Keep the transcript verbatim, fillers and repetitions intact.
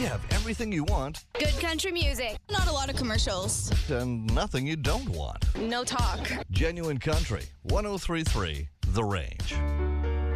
have everything you want Good country music. Not a lot of commercials. and nothing you don't want. No talk. Genuine Country, one oh three point three The Range.